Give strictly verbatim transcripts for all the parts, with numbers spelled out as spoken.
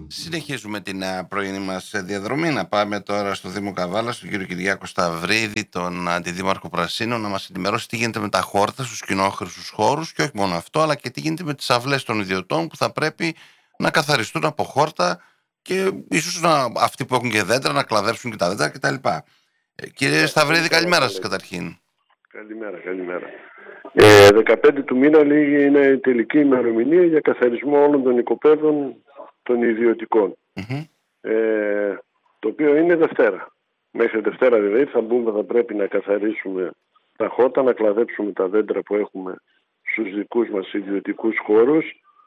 Συνεχίζουμε την α, πρωινή μας διαδρομή. Να πάμε τώρα στο Δήμο Καβάλα, στον κύριο Κυριάκο Σταυρίδη, τον Αντιδήμαρχο Πρασίνων, να μας ενημερώσει τι γίνεται με τα χόρτα στους κοινόχρηστους χώρους και όχι μόνο αυτό, αλλά και τι γίνεται με τις αυλές των ιδιωτών που θα πρέπει να καθαριστούν από χόρτα και ίσως να, αυτοί που έχουν και δέντρα να κλαδέψουν και τα δέντρα κτλ. Ε, κύριε Σταυρίδη, καλημέρα σας καταρχήν. Καλημέρα, καλημέρα. Ε, δεκαπέντε του μήνα λίγη είναι η τελική ημερομηνία για καθαρισμό όλων των οικοπαίδων των ιδιωτικών. Mm-hmm. Ε, το οποίο είναι Δευτέρα. Μέχρι Δευτέρα δηλαδή θα μπούμε, θα πρέπει να καθαρίσουμε τα χόρτα, να κλαδέψουμε τα δέντρα που έχουμε στους δικούς μας ιδιωτικούς χώρους,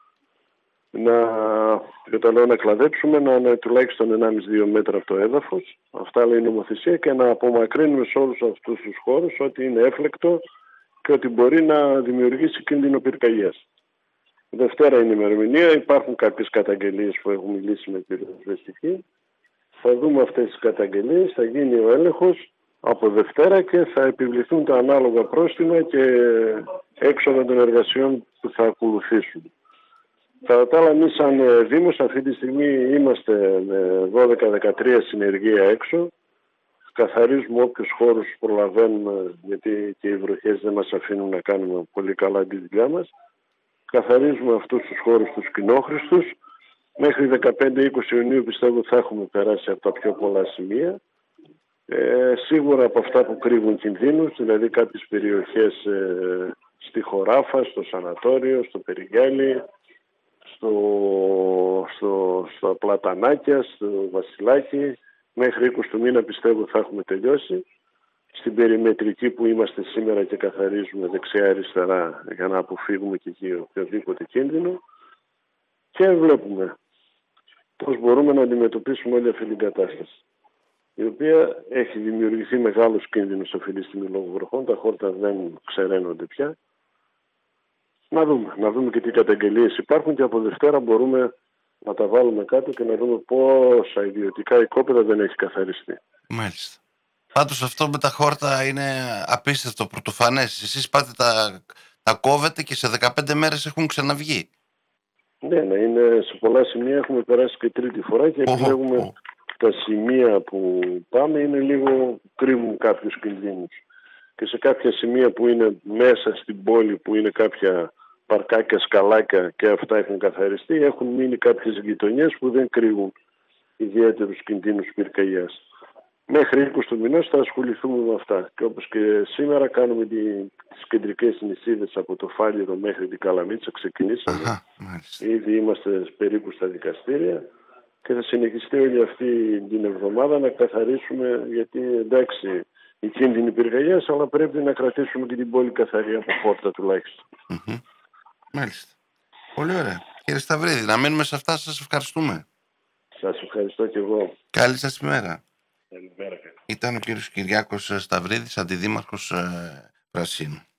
να, και το λέω να κλαδέψουμε, να είναι τουλάχιστον ενάμιση με δύο μέτρα από το έδαφος. Αυτά λέει η νομοθεσία, και να απομακρύνουμε σε όλους αυτούς τους χώρους ό,τι είναι έφλεκτο και ότι μπορεί να δημιουργήσει κίνδυνο πυρκαγιάς. Δευτέρα είναι η ημερομηνία. Υπάρχουν κάποιες καταγγελίες που έχουν μιλήσει με πυροσβεστική. Θα δούμε αυτές τις καταγγελίες, θα γίνει ο έλεγχος από Δευτέρα και θα επιβληθούν τα ανάλογα πρόστιμα και έξοδα των εργασιών που θα ακολουθήσουν. Κατά τα άλλα, εμείς σαν Δήμος αυτή τη στιγμή είμαστε με δώδεκα δεκατρία συνεργεία έξω. Καθαρίζουμε όποιους χώρους προλαβαίνουμε, γιατί και οι βροχές δεν μας αφήνουν να κάνουμε πολύ καλά τη δουλειά μας. Καθαρίζουμε αυτούς τους χώρους τους κοινόχρηστους. Μέχρι δεκαπέντε με είκοσι Ιουνίου πιστεύω θα έχουμε περάσει από τα πιο πολλά σημεία. Ε, σίγουρα από αυτά που κρύβουν κινδύνους, δηλαδή κάποιες περιοχές ε, στη Χωράφα, στο Σανατόριο, στο Περιγιάλι, στο, στο, στα Πλατανάκια, στο Βασιλάκι. Μέχρι είκοσι του μήνα πιστεύω θα έχουμε τελειώσει. Στην περιμετρική που είμαστε σήμερα και καθαρίζουμε δεξιά-αριστερά για να αποφύγουμε και εκεί οποιοδήποτε κίνδυνο. Και βλέπουμε πώς μπορούμε να αντιμετωπίσουμε όλη αυτή την κατάσταση, η οποία έχει δημιουργηθεί μεγάλος κίνδυνος αυτή τη στιγμή λόγω βροχών. Τα χόρτα δεν ξεραίνονται πια. Να δούμε, να δούμε και τι καταγγελίες υπάρχουν και από Δευτέρα μπορούμε να τα βάλουμε κάτω και να δούμε πόσα ιδιωτικά οικόπεδα δεν έχει καθαριστεί. Μάλιστα. Πάντως αυτό με τα χόρτα είναι απίστευτο, πρωτοφανές. Εσείς πάτε τα, τα κόβετε και σε δεκαπέντε μέρες έχουν ξαναβγεί. Ναι, ναι, είναι, σε πολλά σημεία έχουμε περάσει και τρίτη φορά και επιλέγουμε oh, oh. τα σημεία που πάμε είναι λίγο, κρύβουν κάποιους κινδύνους. Και σε κάποια σημεία που είναι μέσα στην πόλη, που είναι κάποια παρκάκια, σκαλάκια και αυτά έχουν καθαριστεί, έχουν μείνει κάποιες γειτονιές που δεν κρύβουν ιδιαίτερους κινδύνους πυρκαγιάς. Μέχρι είκοσι του μηνός θα ασχοληθούμε με αυτά. Και όπως και σήμερα κάνουμε τη, τις κεντρικές νησίδες από το Φάληρο μέχρι την Καλαμίτσα. Ξεκινήσαμε. Αχα, ήδη είμαστε περίπου στα δικαστήρια και θα συνεχιστεί όλη αυτή την εβδομάδα να καθαρίσουμε, γιατί εντάξει η κίνδυνη πυρκαγιάς, αλλά πρέπει να κρατήσουμε και την πόλη καθαρή από χόρτα τουλάχιστον. Mm-hmm. Μάλιστα. Πολύ ωραία. Κύριε Σταυρίδη, να μείνουμε σε αυτά. Σας ευχαριστούμε. Σας ευχαριστώ και εγώ. Καλή σας ημέρα. Καλημέρα. Ήταν ο κύριος Κυριάκος Σταυρίδης, Αντιδήμαρχος ε, Πρασίνου.